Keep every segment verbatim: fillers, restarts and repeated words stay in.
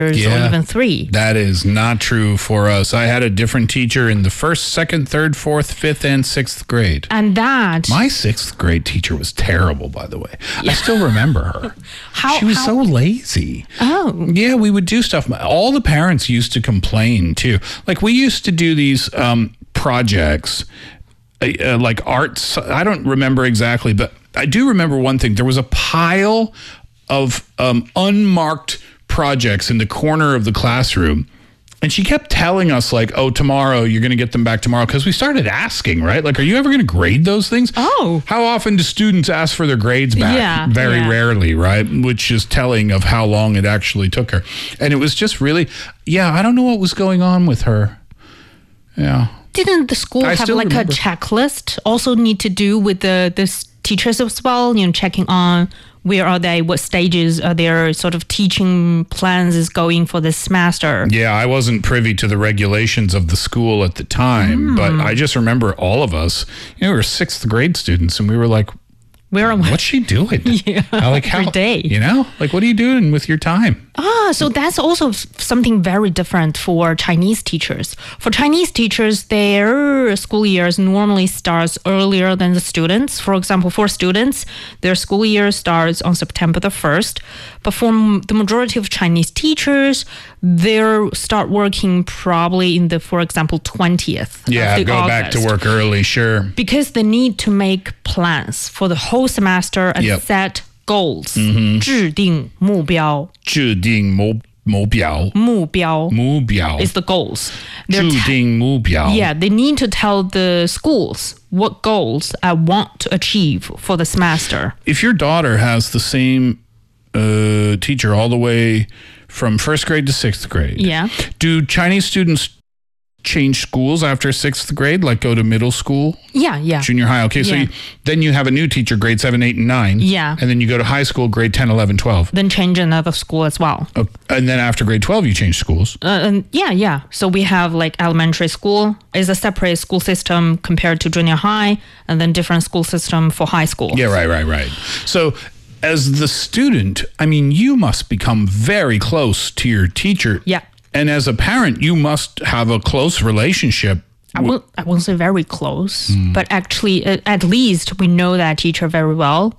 yeah, or even three. That is not true for us. I had a different teacher in the first, second, third, fourth, fifth, and sixth grade. And that... My sixth grade teacher was terrible, by the way. Yeah. I still remember her. how, she was how? so lazy. Oh. Yeah, we would do stuff. All the parents used to complain, too. Like, we used to do these um, projects, uh, like arts. I don't remember exactly, but I do remember one thing. There was a pile of um, unmarked projects in the corner of the classroom. And she kept telling us, like, oh, tomorrow, you're going to get them back tomorrow. Because we started asking, right? Like, are you ever going to grade those things? Oh. How often do students ask for their grades back? Yeah, Very yeah. rarely, right? Which is telling of how long it actually took her. And it was just really, yeah, I don't know what was going on with her. Yeah. Didn't the school I have still like remember. a checklist also need to do with the, the teachers as well? You know, checking on where are they, what stages are their sort of teaching plans is going for this semester? Yeah, I wasn't privy to the regulations of the school at the time, Mm. but I just remember all of us, you know, we were sixth grade students and we were like, Where am I? what's she doing? Yeah, like how, every day. You know, like what are you doing with your time? Ah, so that's also f- something very different for Chinese teachers. For Chinese teachers, their school years normally starts earlier than the students. For example, for students, their school year starts on September the first. But for m- the majority of Chinese teachers, they start working probably in the, for example, twentieth Yeah, of the go August. back to work early, sure. Because they need to make plans for the whole semester and Yep. set goals. Mm-hmm. 制定目标, 制定目目标目标目标 is the goals. They're 制 te- 定目标 yeah, they need to tell the schools what goals I want to achieve for the semester. If your daughter has the same uh, teacher all the way from first grade to sixth grade, Yeah. do Chinese students change schools after sixth grade, like go to middle school, Yeah, yeah. junior high? Okay, so Yeah. you, then you have a new teacher, grade seven, eight, and nine. Yeah. And then you go to high school, grade ten, eleven, twelve. Then change another school as well. Oh, and then after grade twelve, you change schools. Uh, and yeah, yeah. So we have like elementary school is a separate school system compared to junior high, and then different school system for high school. Yeah, right, right, right. So as the student, I mean, you must become very close to your teacher. Yeah. And as a parent, you must have a close relationship. I won't, I won't say very close, Hmm. but actually, uh, at least we know that teacher very well.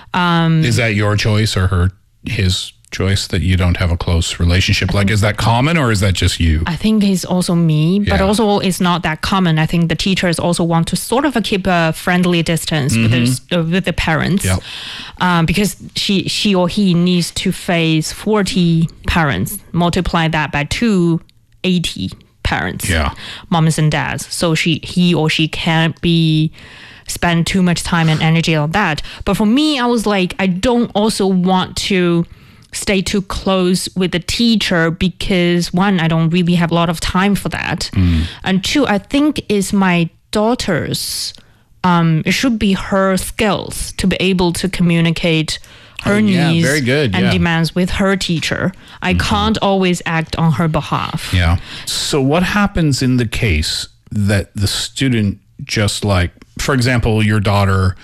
Is that your choice or her, his choice that you don't have a close relationship? Like, is that common or is that just you? I think it's also me, but Yeah. also it's not that common. I think the teachers also want to sort of keep a friendly distance with, the, uh, with the parents, Yep. um, because she she or he needs to face forty parents, multiply that by two, eighty parents, Yeah. moms and dads. So she he or she can't be spend too much time and energy on that. But for me, I was like, I don't also want to stay too close with the teacher because one, I don't really have a lot of time for that. And two, I think is my daughter's, um, it should be her skills to be able to communicate her Oh, yeah, needs very good, and yeah. demands with her teacher. I can't always act on her behalf. Yeah. So what happens in the case that the student just like, for example, your daughter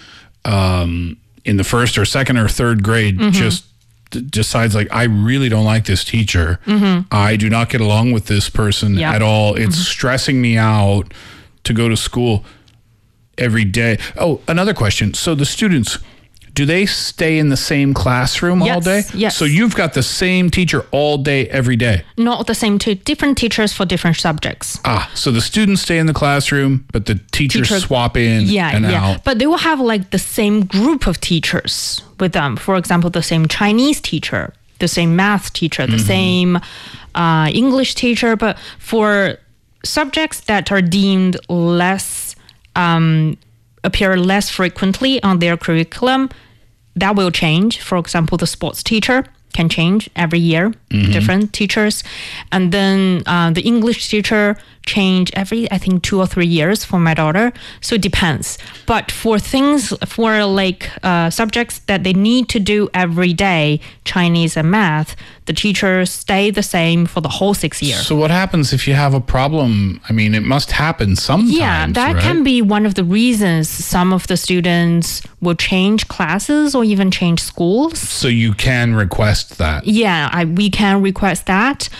um, in the first or second or third grade just d- decides like, I really don't like this teacher. I do not get along with this person Yeah. at all. It's stressing me out to go to school every day. Oh, another question. So the students, do they stay in the same classroom all Yes, day? yes. So you've got the same teacher all day, every day. Not the same two different teachers for different subjects. Ah, so the students stay in the classroom, but the teachers Teacher- swap in Yeah, and yeah. out. But they will have like the same group of teachers with them. For example, the same Chinese teacher, the same math teacher, the same uh, English teacher. But for subjects that are deemed less, um, appear less frequently on their curriculum, that will change. For example, the sports teacher can change every year, different teachers. And then uh, the English teacher change every, I think, two or three years for my daughter. So it depends. But for things, for like uh, subjects that they need to do every day, Chinese and math, the teachers stay the same for the whole six years. So what happens if you have a problem? I mean, it must happen sometimes, Yeah, that right? can be one of the reasons some of the students will change classes or even change schools. So you can request that. Yeah, I, we can can request that